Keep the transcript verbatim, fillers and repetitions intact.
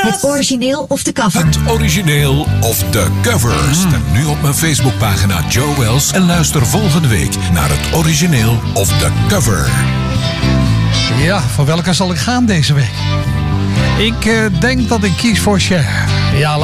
Het origineel of de cover? Het origineel of de cover. Stem nu op mijn Facebookpagina Joe Wells en luister volgende week naar het origineel of de cover. Ja, voor welke zal ik gaan deze week? Ik uh, denk dat ik kies voor Cher. Ja,